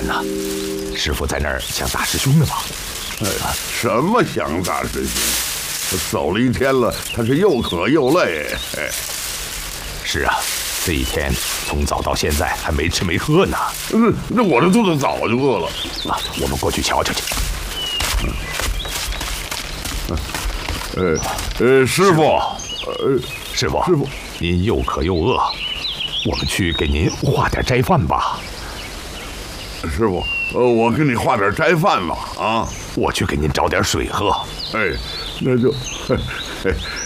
饭呢。师傅在那儿想大师兄呢吧？ 什么想大师兄？我走了一天了，他是又渴又累。 是啊，这一天从早到现在还没吃没喝呢。 那我这肚子早就饿了。 我们过去瞧瞧去。 师傅， 师傅，您又渴又饿，我们去给您化点斋饭吧。 师傅，我给你化点斋饭吧。啊， 我去给您找点水喝。 那就，